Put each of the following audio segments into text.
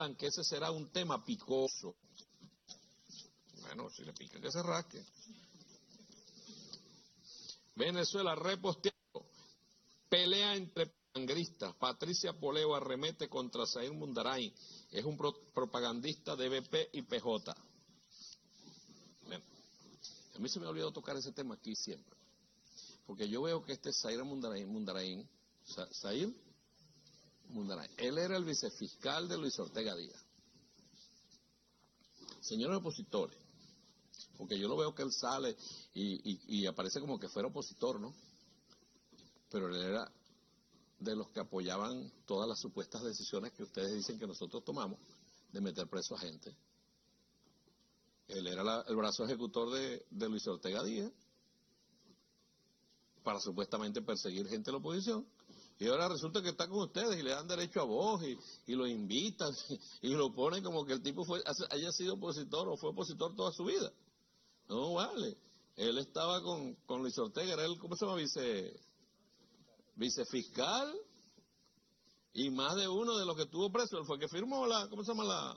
que ese será un tema picoso. Bueno, si le pica que se rasque. Venezuela reposteado. Pelea entre palangristas. Patricia Poleo arremete contra Zair Mundaray. Es un propagandista de BP y PJ. Bueno, a mí se me ha olvidado tocar ese tema aquí siempre. Porque yo veo que este Zair Mundaray, él era el vicefiscal de Luis Ortega Díaz. Señores opositores, porque yo lo veo que él sale y aparece como que fuera opositor, ¿no? Pero él era de los que apoyaban todas las supuestas decisiones que ustedes dicen que nosotros tomamos de meter preso a gente. Él era el brazo ejecutor de Luis Ortega Díaz para supuestamente perseguir gente de la oposición. Y ahora resulta que está con ustedes y le dan derecho a voz y lo invitan y lo ponen como que el tipo haya sido opositor o fue opositor toda su vida. No vale. Él estaba con Luis Ortega, era el, ¿cómo se llama? Vicefiscal, y más de uno de los que estuvo preso. Él fue el que firmó ¿cómo se llama?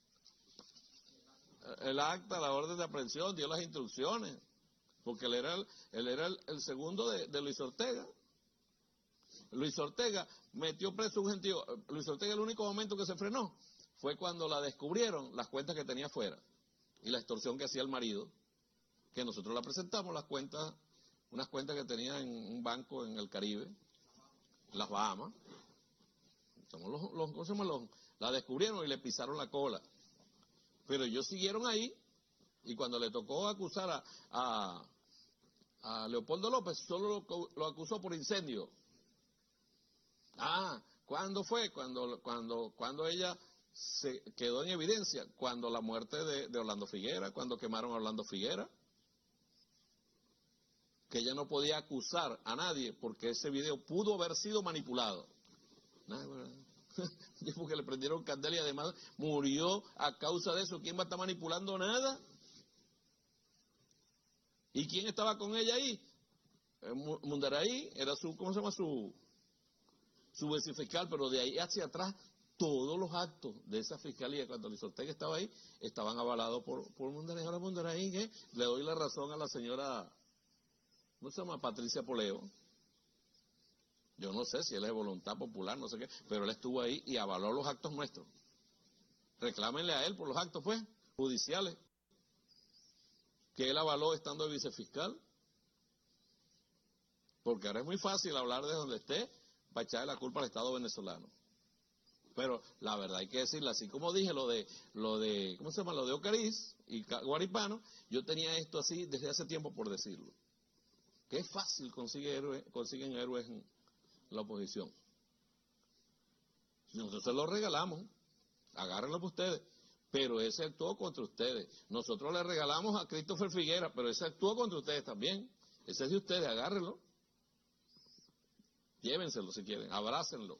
El acta, la orden de aprehensión, dio las instrucciones. Porque él era el segundo de Luis Ortega. Luis Ortega metió preso a un gentío. Luis Ortega, el único momento que se frenó fue cuando la descubrieron las cuentas que tenía afuera y la extorsión que hacía el marido, que nosotros la presentamos, unas cuentas que tenía en un banco en el Caribe, en las Bahamas. La descubrieron y le pisaron la cola. Pero ellos siguieron ahí, y cuando le tocó acusar a Leopoldo López, solo lo acusó por incendio. ¿Cuándo fue? Cuando ella se quedó en evidencia, cuando la muerte de Orlando Figuera, cuando quemaron a Orlando Figuera, que ella no podía acusar a nadie porque ese video pudo haber sido manipulado. Porque le prendieron candela y además murió a causa de eso. ¿Quién va a estar manipulando nada? ¿Y quién estaba con ella ahí? Mundaray era ¿cómo se llama? Su vicefiscal, pero de ahí hacia atrás todos los actos de esa fiscalía, cuando Luis Ortega estaba ahí, estaban avalados por Mundaray. Ahora Mundaray, ¿qué? Le doy la razón a la señora, ¿cómo se llama? Patricia Poleo. Yo no sé si él es de voluntad popular, no sé qué, pero él estuvo ahí y avaló los actos nuestros. Reclámenle a él por los actos, pues, judiciales, que él avaló estando de vicefiscal. Porque ahora es muy fácil hablar de donde esté para echarle la culpa al Estado venezolano. Pero la verdad hay que decirlo, así como dije lo de ¿cómo se llama? Lo de Ocariz y Guaripano, yo tenía esto así desde hace tiempo por decirlo. Que es fácil consiguen héroes en la oposición. Nosotros se los regalamos, agárrenlo para ustedes, pero ese actuó contra ustedes. Nosotros le regalamos a Christopher Figuera, pero ese actuó contra ustedes también. Ese es de ustedes, agárrenlo. Llévenselo si quieren, abrácenlo.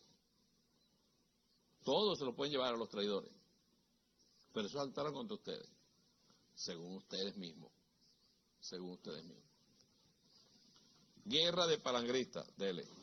Todos se lo pueden llevar a los traidores. Pero esos actuaron contra ustedes. Según ustedes mismos. Según ustedes mismos. Guerra de palangristas, dele.